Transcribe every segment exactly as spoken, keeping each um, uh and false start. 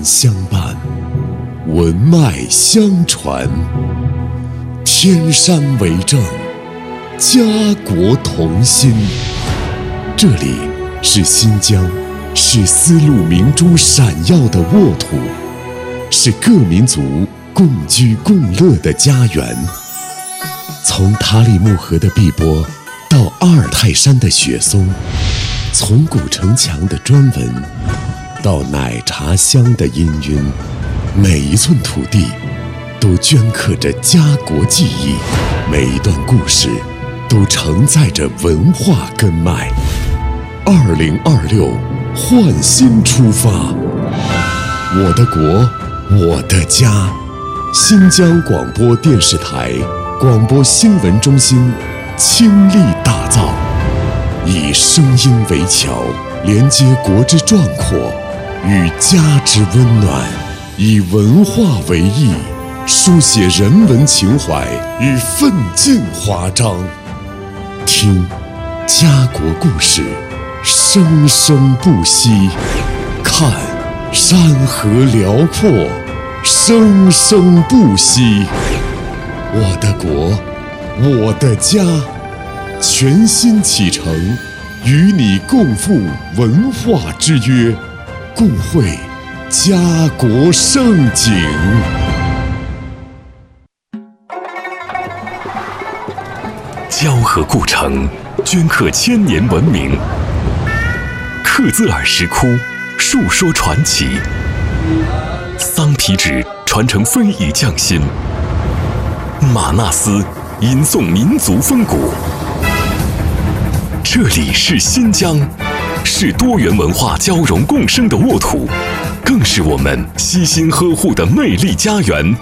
相伴，文脉相传，天山为证，家国同心。这里是新疆，是丝路明珠闪耀的沃土，是各民族共居共乐的家园。从塔里木河的碧波到阿尔泰山的雪松，从古城墙的砖纹到奶茶香的氤氲，每一寸土地都镌刻着家国记忆，每一段故事都承载着文化根脉。二零二六，焕新出发，我的国，我的家。新疆广播电视台广播新闻中心倾力打造，以声音为桥，连接国之壮阔与家之温暖，以文化为翼，书写人文情怀与奋进华章。听家国故事，生生不息；看山河辽阔，生生不息。我的国，我的家，全新启程，与你共赴文化之约，共绘家国盛景。 交河故城，镌刻千年文明；克孜尔石窟，述说传奇；桑皮纸传承非遗匠心；玛纳斯吟诵民族风骨。这里是新疆，是多元文化交融共生的沃土，更是我们悉心呵护的魅力家园。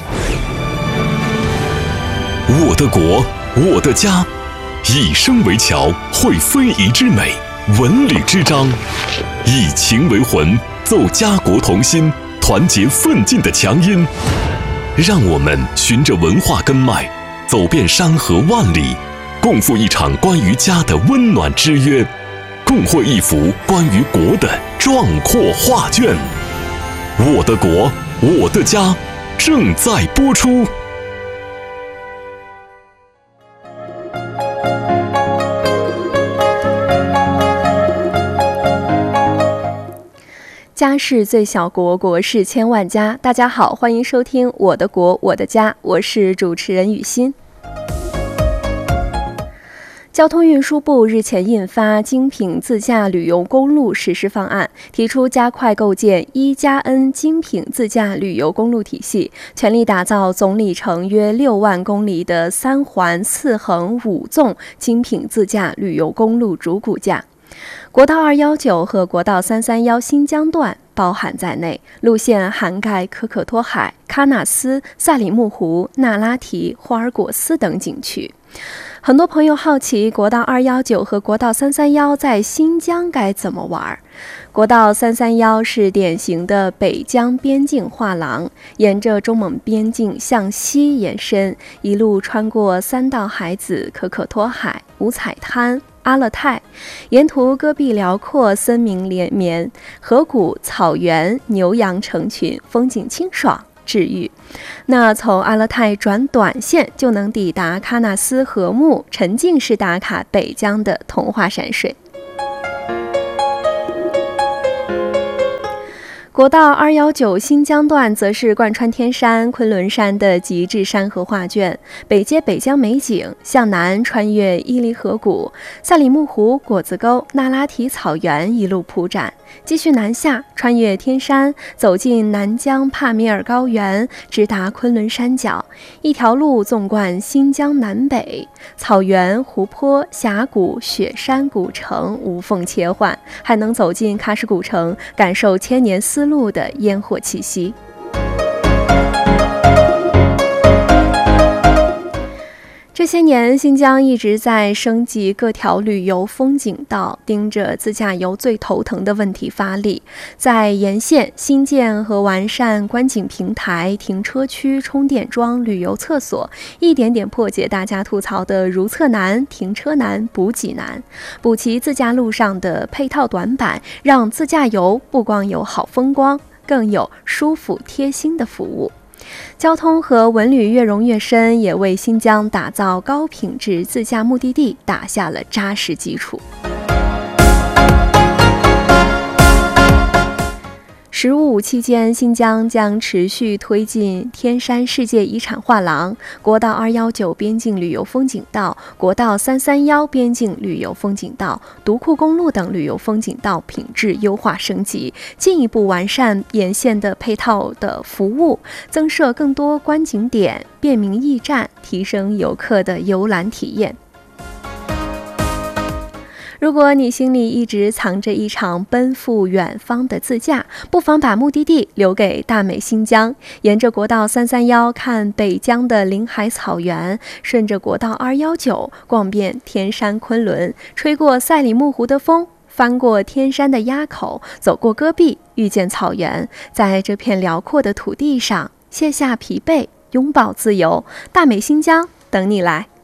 我的国，我的家，以声为桥，绘非遗之美，文旅之章；以情为魂，奏家国同心，团结奋进的强音。让我们循着文化根脉，走遍山河万里，共赴一场关于家的温暖之约，共绘一幅关于国的壮阔画卷。我的国，我的家，正在播出。 家是最小国，国是千万家。大家好，欢迎收听我的国我的家，我是主持人雨欣。交通运输部日前印发精品自驾旅游公路实施方案，提出加快构建一加 N 精品自驾旅游公路体系，全力打造总里程约六万公里的三环四横五纵精品自驾旅游公路主骨架。国道二一九和国道三三一新疆段包含在内，路线涵盖可可托海、喀纳斯、萨里木湖、那拉提、霍尔果斯等景区。很多朋友好奇国道二一九和国道三三一在新疆该怎么玩。国道三三一是典型的北疆边境画廊，沿着中蒙边境向西延伸，一路穿过三道海子、可可托海、五彩滩、阿勒泰，沿途戈壁辽阔，森林连绵，河谷、草原、牛羊成群，风景清爽治愈。那从阿勒泰转短线就能抵达喀纳斯禾木，沉浸式打卡北疆的童话山水。国道二一九新疆段则是贯穿天山、昆仑山的极致山河画卷，北接北疆美景，向南穿越伊犁河谷、萨里木湖、果子沟、那拉提草原一路铺展，继续南下，穿越天山，走进南疆帕米尔高原，直达昆仑山脚，一条路纵贯新疆南北，草原、湖泊、峡谷、雪山、古城无缝切换，还能走进喀什古城，感受千年丝路的烟火气息。这些年，新疆一直在升级各条旅游风景道，盯着自驾游最头疼的问题发力，在沿线新建和完善观景平台、停车区、充电桩、旅游厕所，一点点破解大家吐槽的如厕难、停车难、补给难，补齐自驾路上的配套短板，让自驾游不光有好风光， 更有舒服贴心的服务。交通和文旅越融越深，也为新疆打造高品质自驾目的地打下了扎实基础。十五五期间，新疆将持续推进天山世界遗产画廊、国道二一九边境旅游风景道、国道三三一边境旅游风景道、独库公路等旅游风景道品质优化升级，进一步完善沿线的配套的服务，增设更多观景点、便民驿站，提升游客的游览体验。如果你心里一直藏着一场奔赴远方的自驾，不妨把目的地留给大美新疆，沿着国道三三一看北疆的林海草原，顺着国道二一九逛遍天山昆仑，吹过赛里木湖的风，翻过天山的垭口，走过戈壁，遇见草原，在这片辽阔的土地上卸下疲惫，拥抱自由。大美新疆等你来。